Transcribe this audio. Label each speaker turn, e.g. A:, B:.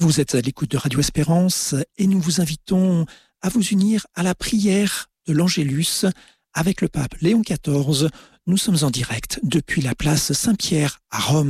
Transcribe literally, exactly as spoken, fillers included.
A: Vous êtes à l'écoute de Radio Espérance et nous vous invitons à vous unir à la prière de l'Angélus avec le pape Léon quatorze. Nous sommes en direct depuis la place Saint-Pierre à Rome.